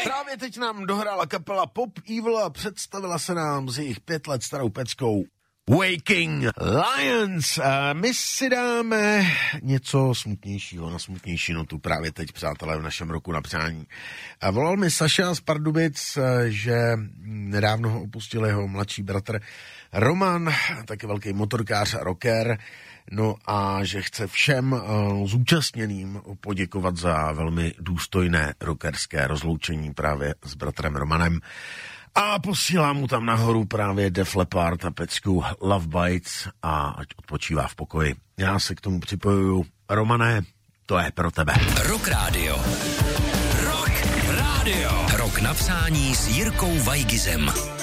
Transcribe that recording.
Právě teď nám dohrála kapela Pop Evil a představila se nám s jejich 5 let starou peckou Waking Lions. A my si dáme něco smutnějšího, na smutnější notu právě teď, přátelé, v našem roku na přání. A volal mi Saša z Pardubic, že nedávno ho opustil jeho mladší bratr Roman, taky velký motorkář a rocker, no a že chce všem zúčastněným poděkovat za velmi důstojné rockerské rozloučení právě s bratrem Romanem. A posílám mu tam nahoru právě Def Leppard a pecku Love Bites a ať odpočívá v pokoji. Já se k tomu připojuju. Romane, to je pro tebe. Rock Radio. Rock Radio. Rock na přání s Jirkou Vajgizem.